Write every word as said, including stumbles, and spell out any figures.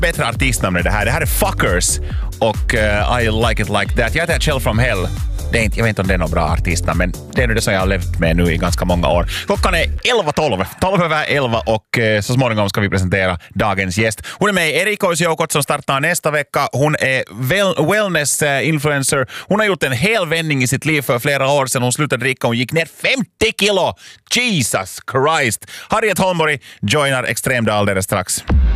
bättre artistnamn än det här. Det här är Fuckers och uh, I Like It Like That. Jag heter Kjell from Hell. Det är inte, jag vet inte om det är någon bra artistnamn, men det är nu det som jag har levt med nu i ganska många år. Klockan är elva tolv, tolv över elva och uh, så småningom ska vi presentera dagens gäst. Hon är med i Erikois Joukot som startar nästa vecka. Hon är well, wellness-influencer. Hon har gjort en hel vändning i sitt liv för flera år sedan. Hon slutade dricka och gick ner femtio kilo. Jesus Christ! Harriet Holmborg joinar Extremdag alldeles strax.